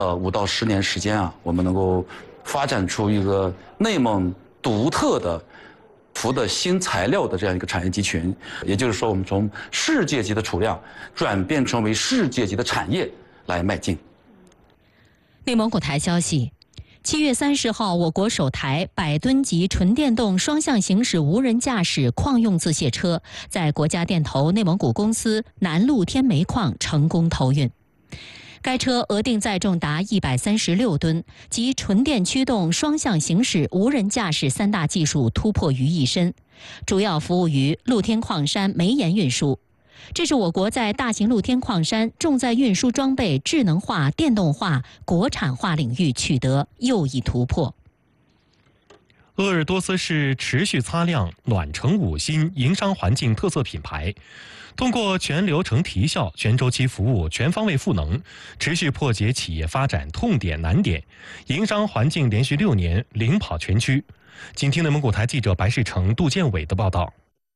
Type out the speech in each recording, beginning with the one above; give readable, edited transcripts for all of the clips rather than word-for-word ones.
5到10年时间啊，我们能够发展出一个内蒙独特的钋的新材料的这样一个产业集群。也就是说，我们从世界级的储量转变成为世界级的产业来迈进。 内蒙古台消息。7月30号，我国首台100吨级纯电动双向行驶无人驾驶矿用自卸车在国家电投内蒙古公司南路天煤矿成功投运。该车额定载重达136吨，集纯电驱动、双向行驶、无人驾驶3大技术突破于一身，主要服务于露天矿山煤盐运输。这是我国在大型露天矿山重载运输装备智能化、电动化、国产化领域取得又一突破。 鄂尔多斯市持续擦亮暖城5星营商环境特色品牌，通过全流程提效、全周期服务、全方位赋能，持续破解企业发展痛点难点，营商环境连续6年领跑全区。请听内蒙古台记者白世成、杜建伟的报道。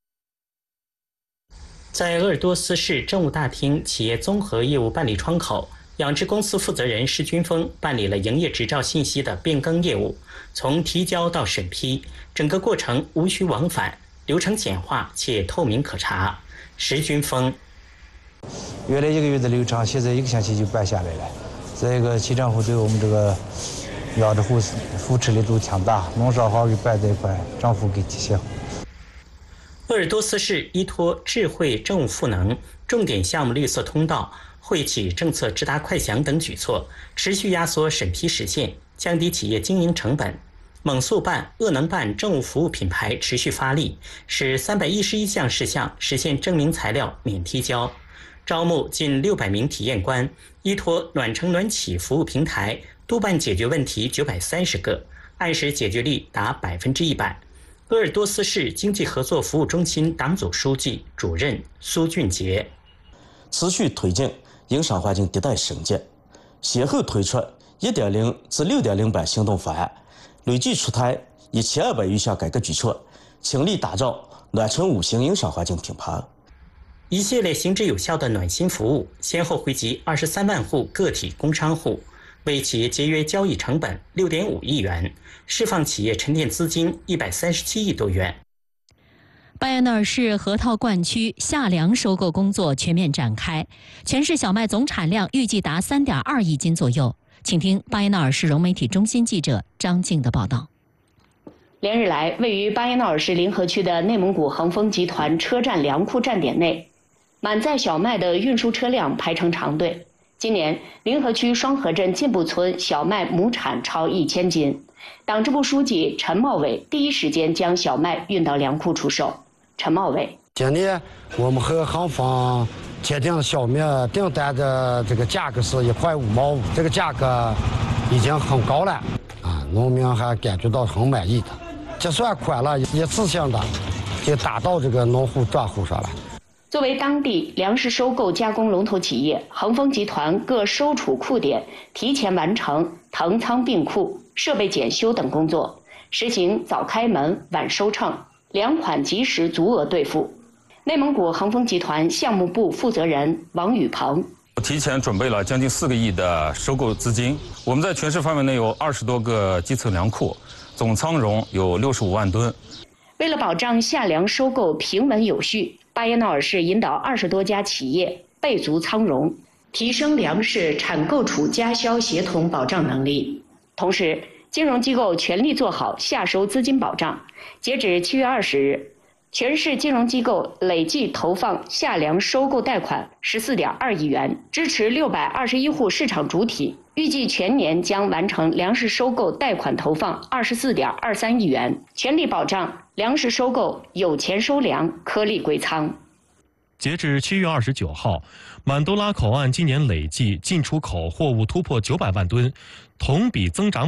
在鄂尔多斯市政务大厅企业综合业务办理窗口，养殖公司负责人施军峰办理了营业执照信息的变更业务，从提交到审批，整个过程无需往返，流程简化且透明可查。施军峰： 原来1个月的流程，现在1个星期就办下来了。再一个，企政府对我们这个养殖户扶持力度强大，农商行给办贷款，政府给提现。 鄂尔多斯市依托智慧政务赋能、重点项目绿色通道、惠企政策直达快详等举措，持续压缩审批时限，降低企业经营成本。蒙速办、鄂能办政务服务品牌持续发力，使311项事项实现证明材料免提交。招募近600名体验官，依托暖城暖企服务平台，督办解决问题930个，按时解决率达100%。鄂尔多斯市经济合作服务中心党组书记、主任苏俊杰： 持续推进营商环境迭代升级，先后推出1.0至6.0版行动方案，累计出台1200余项改革举措，倾力打造暖城5星营商环境品牌。 一系列行之有效的暖心服务，先后惠及23万户个体工商户，为企业节约交易成本6.5亿元，释放企业沉淀资金137亿多元。 巴彦淖尔市河套灌区夏粮收购工作全面展开，全市小麦总产量预计达3.2亿斤左右。请听巴彦淖尔市融媒体中心记者张静的报道。 连日来，位于巴彦淖尔市临河区的内蒙古恒丰集团车站粮库站点内，满载小麦的运输车辆排成长队。今年，临河区双河镇进步村小麦亩产超1000斤，党支部书记陈茂伟第一时间将小麦运到粮库出售。陈茂伟： 今年我们和恒丰签订小麦订单的这个价格是1块5毛5，这个价格已经很高了啊，农民还感觉到很满意的。结算款了，一次性的就打到这个农户账户上了。 作为当地粮食收购加工龙头企业，恒丰集团各收储库点提前完成腾仓并库、设备检修等工作，实行早开门、晚收秤，粮款及时足额兑付。内蒙古恒丰集团项目部负责人王宇鹏： 提前准备了将近4个亿的收购资金，我们在全市范围内有20多个基层粮库，总仓容有65万吨。 为了保障夏粮收购平稳有序，巴彦淖尔市引导20多家企业备足仓容，提升粮食产购储加销协同保障能力。同时，金融机构全力做好夏收资金保障。截止7月20日，全市金融机构累计投放夏粮收购贷款14.2亿元，支持621户市场主体。预计全年将完成粮食收购贷款投放24.23亿元，全力保障粮食收购有钱收粮，颗粒归仓。 截至7月29号，满多拉口岸今年累计进出口货物突破900万吨，同比增长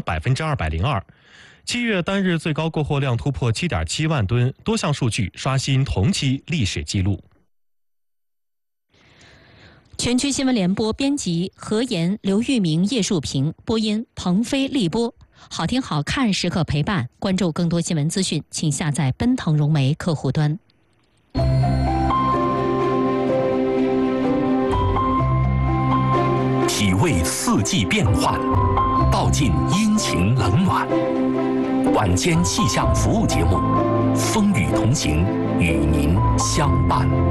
202%。7月单日最高购货量突破7.7万吨，多项数据刷新同期历史记录。 全区新闻联播编辑何岩、刘玉明、叶树平，播音彭飞、立波。好听好看时刻陪伴，关注更多新闻资讯，请下载奔腾融媒客户端。 体味四季变幻，道尽阴晴冷暖。晚间气象服务节目，风雨同行，与您相伴。